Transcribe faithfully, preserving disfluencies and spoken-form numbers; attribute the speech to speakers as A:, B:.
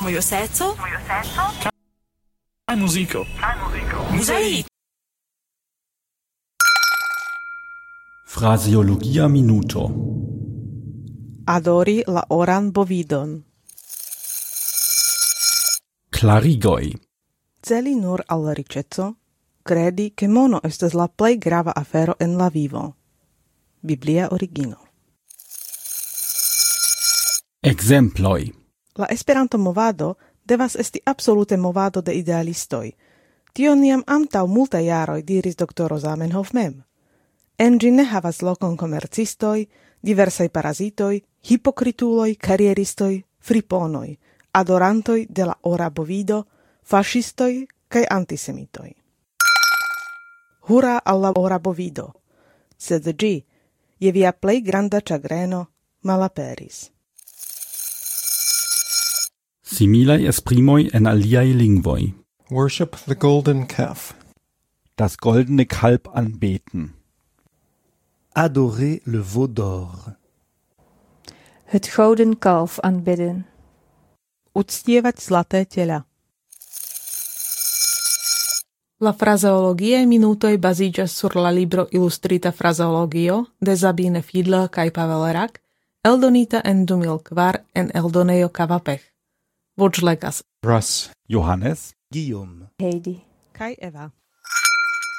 A: Mojo serco. Mojo serco.
B: Kaj muziko.
A: Kaj muziko. Muzej.
C: Fraseologia minuto.
D: Adori la oran bovidon.
C: Clarigoj.
D: Celi nur al la riĉeco, kredi ke mono estas la plej grava afero en la vivo. Biblia origino.
C: Ekzemploj.
D: La Esperanto movado devas esti absolute movado de idealistoj. Tion jam antaŭ multaj jaroj diris doktoro Zamenhof mem. En ĝi ne havas lokon komercistoj, diversaj parazitoj, hipokrituloj, karieristoj, friponoj, adorantoj de la ora bovido, faŝistoj kaj antisemitoj. Hura al la ora bovido, sed ĝi, je via plej granda ĉagreno, malaperis.
C: Similaj esprimoj en aliaj lingvoj.
E: Worship the golden calf.
C: Das goldene Kalb anbeten.
F: Adorer le veau d'or.
G: Het gouden kalf aanbidden.
D: Uctievať zlaté tela. La fraseologiae minutoj baziĝas sur la libro Ilustrita fraseologio de Sabine Fiedler kaj Pavel Rak, eldonita en du mil kvar en eldonejo Kavapech. Voĉlegas
E: Russ.
C: Johannes.
F: Guillaume.
G: Heidi.
D: kaj Eva.